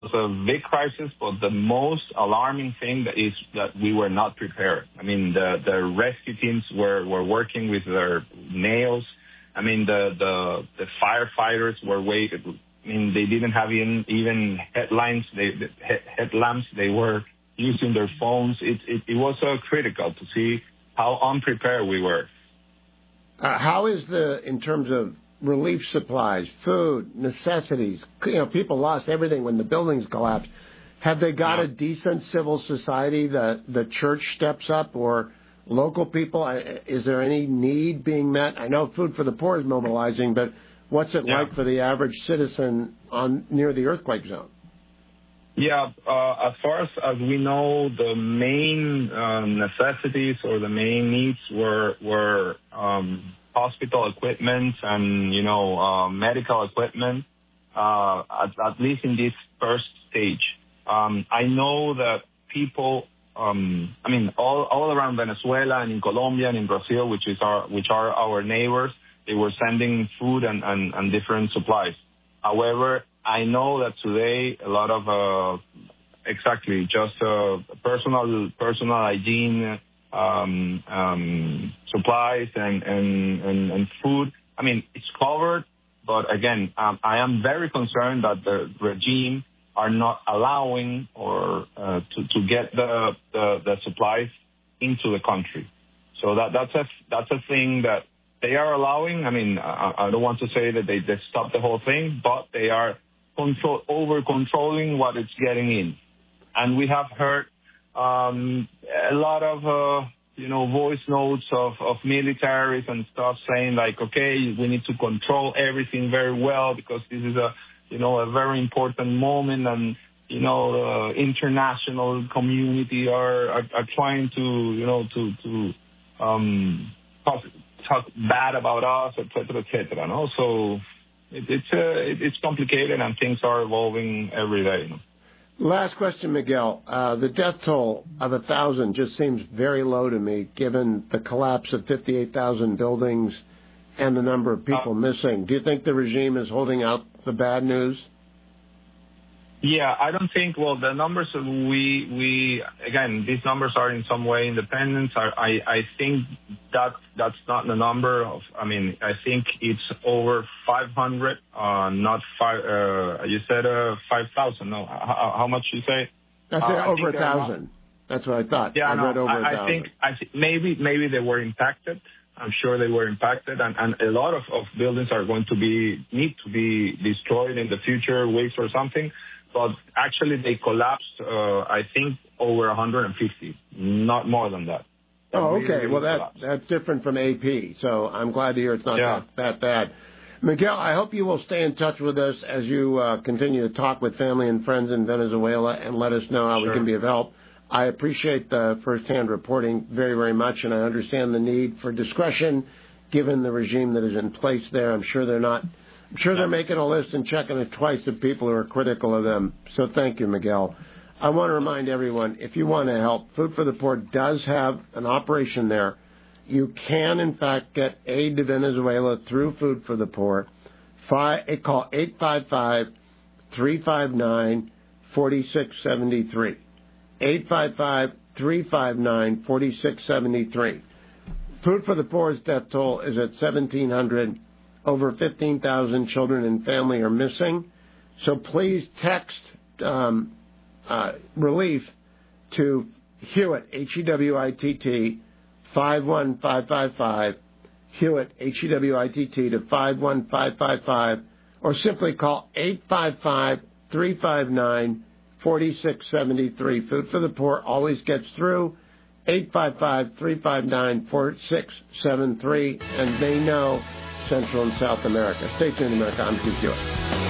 was a big crisis, but the most alarming thing is that we were not prepared. I mean, the rescue teams were working with their nails. I mean, the firefighters were waiting. I mean, they didn't have even headlamps. They were using their phones. It was critical to see how unprepared we were. How is in terms of relief supplies, food, necessities? People lost everything when the buildings collapsed. Have they got a decent civil society? The church steps up, or local people? Is there any need being met? I know Food for the Poor is mobilizing, but what's it like for the average citizen near the earthquake zone? Yeah, as far as we know, the main necessities or the main needs were hospital equipment and, medical equipment, at least in this first stage. I know that people, all around Venezuela and in Colombia and in Brazil, which are our neighbors, they were sending food and different supplies. However, I know that today a lot of just personal hygiene supplies and food. I mean, it's covered, but again, I am very concerned that the regime are not allowing or to get the supplies into the country. So that's a thing that they are allowing. I mean, I don't want to say that they stopped the whole thing, but they are over controlling what it's getting in. And we have heard a lot of voice notes of militaries and stuff saying like, okay, we need to control everything very well because this is a very important moment, and the international community are trying to talk bad about us, et cetera. No? So it's complicated and things are evolving every day. Last question, Miguel. The death toll of 1,000 just seems very low to me, given the collapse of 58,000 buildings and the number of people missing. Do you think the regime is holding out the bad news? Yeah, I don't think. Well, the numbers again, these numbers are in some way independent. I think that's not the number of. I mean, I think it's over 500, not five. You said 5,000. No, how much you say? I said over 1,000. That's what I thought. Yeah, I read over 1,000. I think maybe they were impacted. I'm sure they were impacted, and a lot of buildings are going to need to be destroyed in the future, weeks or something. But actually, they collapsed, I think, over 150, not more than that. Oh, okay. Well, that's different from AP, so I'm glad to hear it's not that bad. Miguel, I hope you will stay in touch with us as you continue to talk with family and friends in Venezuela and let us know how we can be of help. I appreciate the firsthand reporting very, very much, and I understand the need for discretion given the regime that is in place there. I'm sure they're making a list and checking it twice of people who are critical of them. So thank you, Miguel. I want to remind everyone, if you want to help, Food for the Poor does have an operation there. You can, in fact, get aid to Venezuela through Food for the Poor. Call 855-359-4673. 855-359-4673. Food for the Poor's death toll is at 1,700. Over 15,000 children and family are missing. So please text relief to Hewitt, H-E-W-I-T-T, 51555, Hewitt, H-E-W-I-T-T, to 51555, or simply call 855-359-4673. Food for the Poor always gets through. 855-359-4673, and they know Central and South America. Stay tuned, America. I'm Keith Hewitt.